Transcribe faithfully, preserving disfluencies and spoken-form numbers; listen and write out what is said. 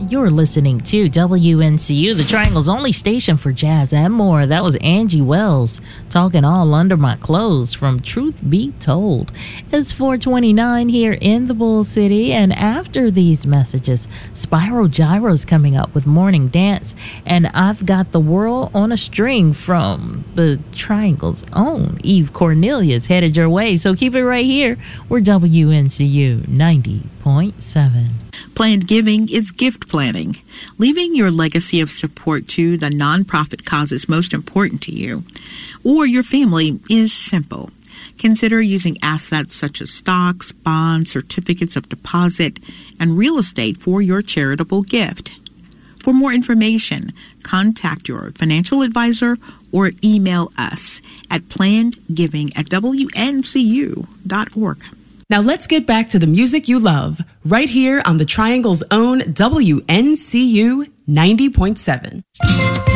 You're listening to W N C U, the Triangle's only station for jazz and more. That was Angie Wells talking all under my clothes from Truth Be Told. It's four twenty-nine here in the Bull City, and after these messages, Spiral Gyro's coming up with Morning Dance, and I've got The World on a String from the Triangle's own Eve Cornelius headed your way. So keep it right here. We're W N C U ninety point seven. Planned giving is gift planning. Leaving your legacy of support to the nonprofit causes most important to you or your family is simple. Consider using assets such as stocks, bonds, certificates of deposit, and real estate for your charitable gift. For more information, contact your financial advisor or email us at plannedgiving at w n c u dot org. Now let's get back to the music you love, right here on the Triangle's own W N C U ninety point seven.